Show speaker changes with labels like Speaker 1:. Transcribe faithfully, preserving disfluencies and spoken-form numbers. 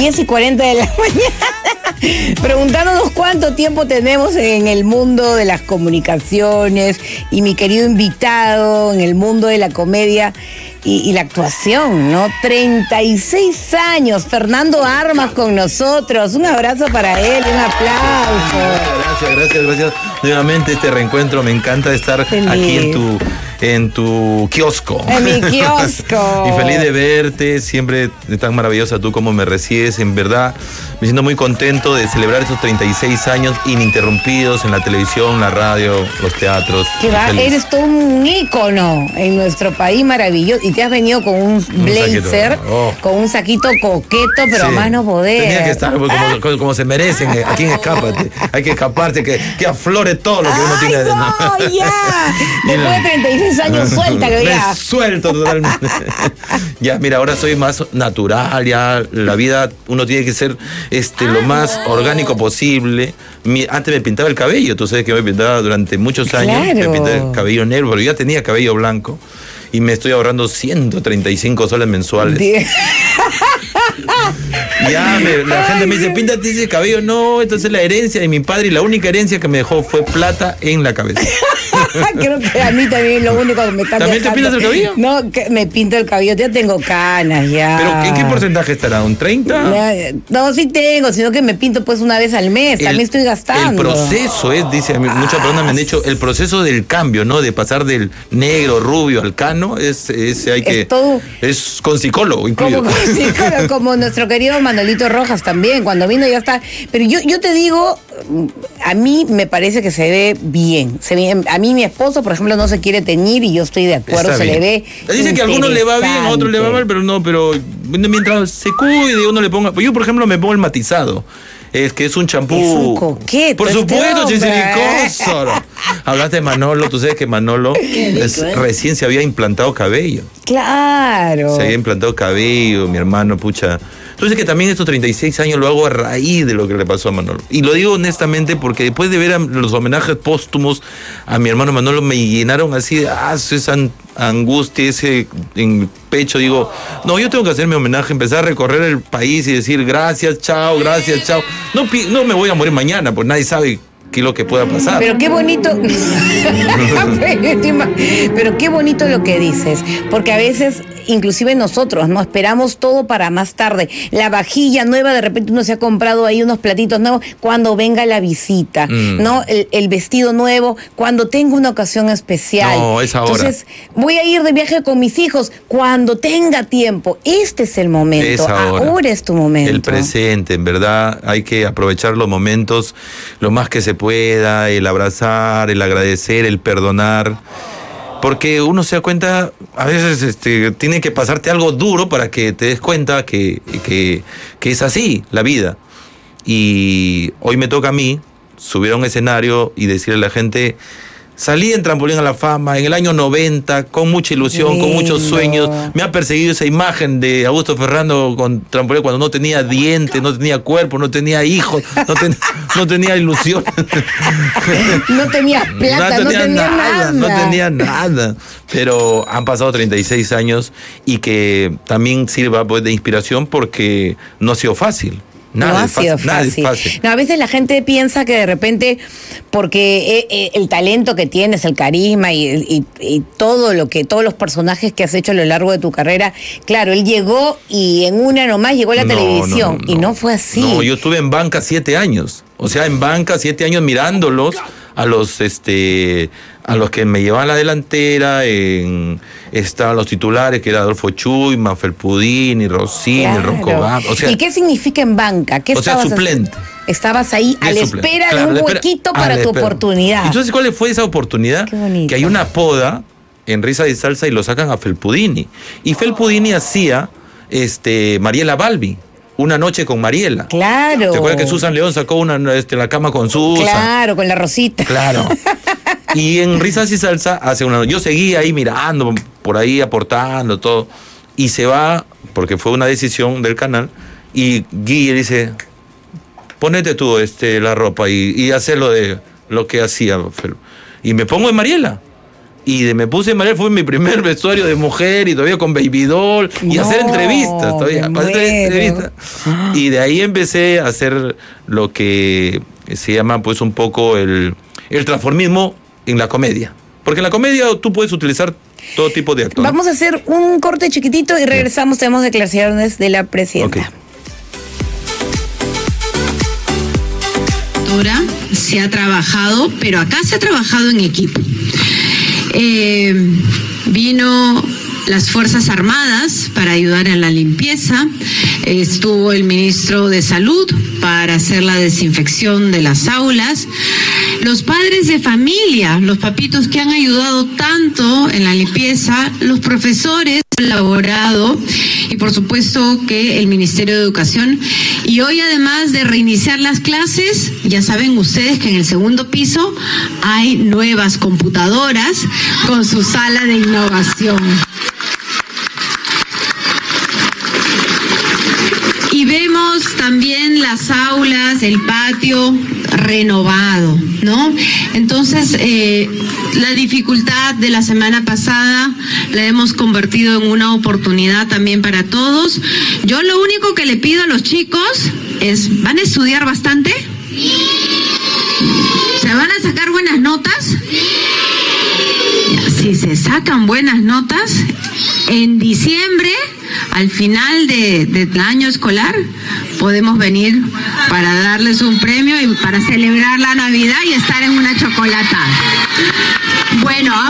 Speaker 1: diez y cuarenta de la mañana, preguntándonos cuánto tiempo tenemos en el mundo de las comunicaciones y mi querido invitado en el mundo de la comedia y, y la actuación, ¿no? treinta y seis años, Fernando Armas con nosotros. Un abrazo para él, un aplauso.
Speaker 2: Gracias, gracias, gracias. Nuevamente este reencuentro, me encanta estar feliz. Aquí en tu... en tu kiosco.
Speaker 1: En mi kiosco.
Speaker 2: Y feliz de verte, siempre tan maravillosa tú como me recibes, en verdad. Me siento muy contento de celebrar esos treinta y seis años ininterrumpidos en la televisión, la radio, los teatros.
Speaker 1: Que va, eres todo un ícono en nuestro país maravilloso. Y te has venido con un blazer, un oh. con un saquito coqueto, pero sí. a más no poder.
Speaker 2: Tenía que estar pues, como, como, como se merecen. Aquí en Escápate. Hay que escaparte, que, que aflore todo lo que uno
Speaker 1: Ay,
Speaker 2: tiene.
Speaker 1: No, no. ya. Después de treinta y seis años, suéltalo ya.
Speaker 2: Me suelto totalmente. Ya, mira, ahora soy más natural, ya la vida uno tiene que ser este, lo más orgánico posible. Mi, antes me pintaba el cabello, tú sabes que me pintaba durante muchos años,
Speaker 1: claro.
Speaker 2: me pintaba el cabello negro, pero ya tenía cabello blanco y me estoy ahorrando ciento treinta y cinco soles mensuales. Ya, me, la gente me dice, píntate ese cabello. No, entonces la herencia de mi padre y la única herencia que me dejó fue plata en la cabeza.
Speaker 1: Creo que a mí también es lo único que me está
Speaker 2: ¿También
Speaker 1: dejando.
Speaker 2: te pintas el cabello?
Speaker 1: No, que me pinto el cabello, ya tengo canas ya.
Speaker 2: ¿Pero en qué porcentaje estará? ¿Un treinta?
Speaker 1: No, sí tengo, sino que me pinto pues una vez al mes, el, también estoy gastando.
Speaker 2: El proceso es, dice, ah, muchas personas me han dicho, el proceso del cambio, ¿no? De pasar del negro, rubio al cano, es, es hay que...
Speaker 1: Es, todo,
Speaker 2: es con psicólogo incluido.
Speaker 1: Como, sí, claro, como nuestro querido Manolito Rojas también, cuando vino ya está. Pero yo, yo te digo, a mí me parece que se ve bien. Se ve, a mí mi esposo, por ejemplo, no se quiere teñir y yo estoy de acuerdo, está se bien. Le ve
Speaker 2: Dice que a algunos le va bien, a otros le va mal, pero no, pero mientras se cuide, uno le ponga... Yo, por ejemplo, me pongo el matizado. Es que es un champú.
Speaker 1: Es un coqueto.
Speaker 2: Por supuesto, chisiricoso. Hablaste de Manolo, tú sabes que Manolo es, recién se había implantado cabello.
Speaker 1: Claro.
Speaker 2: Se había implantado cabello, mi hermano, pucha. Entonces que también estos treinta y seis años lo hago a raíz de lo que le pasó a Manolo. Y lo digo honestamente porque después de ver los homenajes póstumos a mi hermano Manolo me llenaron así de ah, esa angustia, ese en pecho. Digo, no, yo tengo que hacer mi homenaje, empezar a recorrer el país y decir gracias, chao, gracias, chao. No, no me voy a morir mañana, pues nadie sabe qué es lo que pueda pasar.
Speaker 1: Pero qué bonito, pero qué bonito lo que dices, porque a veces, inclusive nosotros, no esperamos todo para más tarde. La vajilla nueva, de repente uno se ha comprado ahí unos platitos nuevos, cuando venga la visita, mm. ¿no? El, el vestido nuevo, cuando tenga una ocasión especial.
Speaker 2: No, es ahora.
Speaker 1: Entonces, voy a ir de viaje con mis hijos, cuando tenga tiempo. Este es el momento,
Speaker 2: es ahora.
Speaker 1: ahora es tu momento.
Speaker 2: El presente, en verdad, hay que aprovechar los momentos lo más que se pueda, el abrazar, el agradecer, el perdonar, porque uno se da cuenta, a veces este, tiene que pasarte algo duro para que te des cuenta que, que, que es así la vida. Y hoy me toca a mí subir a un escenario y decirle a la gente, salí en Trampolín a la Fama en el año noventa, con mucha ilusión, Lindo. Con muchos sueños. Me ha perseguido esa imagen de Augusto Ferrando con Trampolín cuando no tenía dientes, no tenía cuerpo, no tenía hijos, no, ten, no tenía ilusión.
Speaker 1: No tenía plata, no tenía, no tenía nada, nada.
Speaker 2: No tenía nada. Pero han pasado treinta y seis años y que también sirva pues, de inspiración porque no ha sido fácil. Nada,
Speaker 1: no ha
Speaker 2: es fácil,
Speaker 1: sido fácil.
Speaker 2: Nada es fácil.
Speaker 1: No, a veces la gente piensa que de repente, porque eh, eh, el talento que tienes, el carisma y, y, y todo lo que, todos los personajes que has hecho a lo largo de tu carrera, claro, él llegó y en una nomás llegó a la no, televisión no, no, y no fue así.
Speaker 2: No, yo estuve en banca siete años, o sea, en banca siete años mirándolos a los, este, a los que me llevaban la delantera, en, estaban los titulares, que era Adolfo Chuy, Manfelpudini, Rossini, claro. Rocco Bam, o sea,
Speaker 1: ¿y qué significa en banca? ¿Qué
Speaker 2: o sea, suplente.
Speaker 1: Haciendo? Estabas ahí a la espera claro, de un huequito para tu espera. Oportunidad.
Speaker 2: Entonces, ¿cuál fue esa oportunidad?
Speaker 1: Qué bonito.
Speaker 2: Que hay una poda en Risa y Salsa y lo sacan a Felpudini. Y Felpudini hacía este, Mariela Balbi. Una noche con Mariela.
Speaker 1: Claro.
Speaker 2: ¿Te acuerdas que Susan León sacó una este, la cama con Susan?
Speaker 1: Claro, con la Rosita.
Speaker 2: Claro. Y en Risas y Salsa hace una... Yo seguí ahí mirando, por ahí aportando, todo. Y se va, porque fue una decisión del canal, y Guille dice, ponete tú este, la ropa y, y hace lo de lo que hacía. Y me pongo en Mariela. Y de Me Puse Mariel fue mi primer vestuario de mujer y todavía con baby doll y
Speaker 1: No,
Speaker 2: hacer entrevistas todavía.
Speaker 1: me
Speaker 2: Hacer entrevistas. Y de ahí empecé a hacer lo que se llama pues un poco el, el transformismo en la comedia. Porque en la comedia tú puedes utilizar todo tipo de actores.
Speaker 1: Vamos a hacer un corte chiquitito y regresamos. Tenemos declaraciones de la presidenta.
Speaker 2: Okay.
Speaker 3: Se ha trabajado, pero acá se ha trabajado en equipo. Eh, vino las Fuerzas Armadas para ayudar en la limpieza, estuvo el ministro de Salud para hacer la desinfección de las aulas, los padres de familia, los papitos que han ayudado tanto en la limpieza, los profesores han colaborado y por supuesto que el Ministerio de Educación. Y hoy, además de reiniciar las clases, ya saben ustedes que en el segundo piso hay nuevas computadoras con su sala de innovación. Y vemos también las aulas, el patio renovado, ¿no? Entonces, eh, la dificultad de la semana pasada la hemos convertido en una oportunidad también para todos. Yo lo único que le pido a los chicos es, ¿van a estudiar bastante? Sí. ¿Se van a sacar buenas notas? Sí. Si se sacan buenas notas, en diciembre, al final de, del año escolar, podemos venir para darles un premio y para celebrar la Navidad y estar en una chocolatada. Bueno,